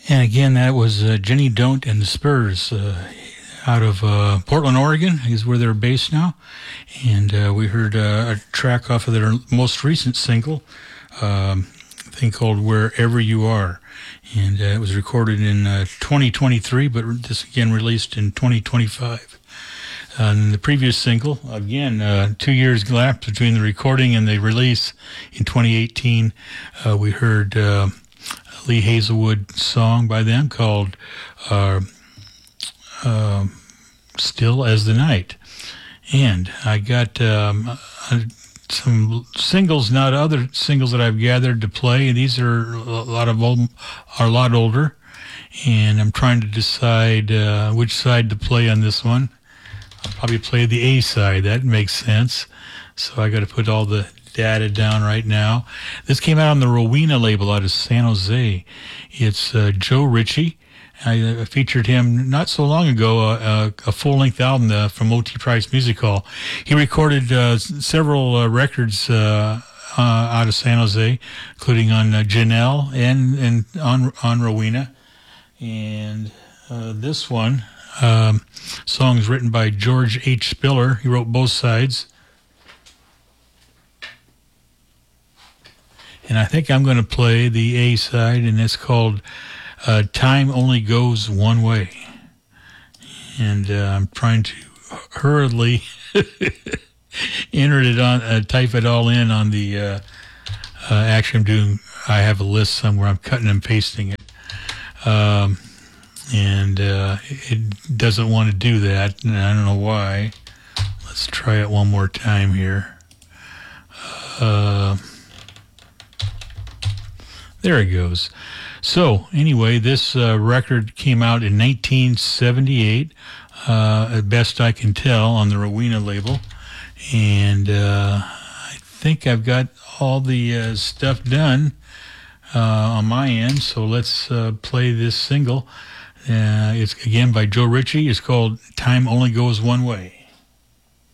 And again, that was Jenny Don't and the Spurs out of Portland, Oregon, is where they're based now. And we heard a track off of their most recent single, a thing called Wherever You Are. And it was recorded in 2023, but this again released in 2025. And the previous single, again, 2 years lapsed between the recording and the release in 2018. We heard Lee Hazelwood song by them called Still as the Night. And I got some singles, not other singles that I've gathered to play. These are a lot older, and I'm trying to decide which side to play on this one. I'll probably play the A side. That makes sense. So I got to put all the data down right now. This came out on the Rowena label out of San Jose. It's Joe Ritchie. I featured him not so long ago, a full-length album from O.T. Price Music Hall. He recorded several records out of San Jose, including on Janelle and on Rowena. And this one, songs written by George H. Spiller. He wrote both sides. And I think I'm going to play the A side, and it's called Time Only Goes One Way. And I'm trying to hurriedly enter it on, type it all in on the, actually I have a list somewhere, I'm cutting and pasting it. And it doesn't want to do that, and I don't know why. Let's try it one more time here. There it goes. So, anyway, this record came out in 1978, at best I can tell, on the Rowena label. And I think I've got all the stuff done on my end, so let's play this single. It's, again, by Joe Ritchie. It's called Time Only Goes One Way.